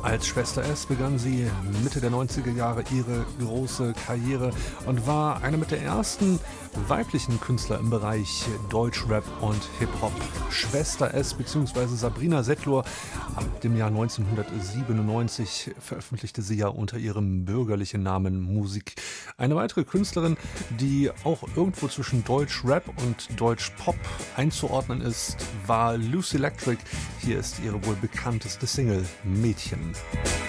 Als Schwester S begann sie Mitte der 90er Jahre ihre große Karriere und war eine mit der ersten weiblichen Künstler im Bereich Deutschrap und Hip-Hop. Schwester S bzw. Sabrina Setlur, ab dem Jahr 1997 veröffentlichte sie ja unter ihrem bürgerlichen Namen Musik. Eine weitere Künstlerin, die auch irgendwo zwischen Deutschrap und Deutschpop einzuordnen ist, war Lucy Electric. Hier ist ihre wohl bekannteste Single Mädchen.